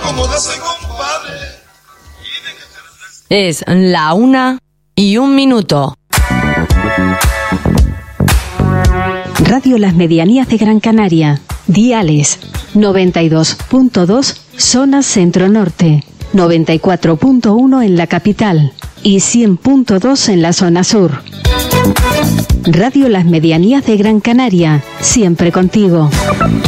Acomódese, compadre. Es la 1:01. Radio Las Medianías de Gran Canaria. Diales 92.2 zona centro-norte, 94.1 en la capital y 100.2 en la zona sur. Radio Las Medianías de Gran Canaria, siempre contigo.